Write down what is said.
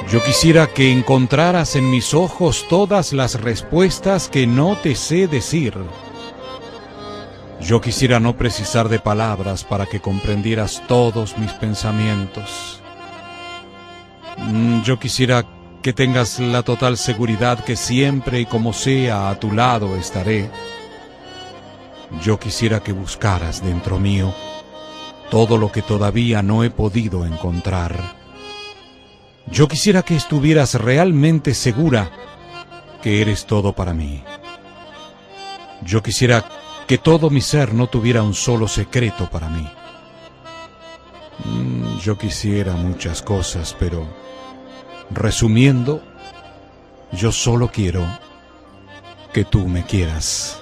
Yo quisiera que encontraras en mis ojos todas las respuestas que no te sé decir. Yo quisiera no precisar de palabras para que comprendieras todos mis pensamientos. Yo quisiera que tengas la total seguridad que siempre y como sea a tu lado estaré. Yo quisiera que buscaras dentro mío todo lo que todavía no he podido encontrar. Yo quisiera que estuvieras realmente segura que eres todo para mí. Yo quisiera que todo mi ser no tuviera un solo secreto para mí. Yo quisiera muchas cosas, pero resumiendo, yo solo quiero que tú me quieras.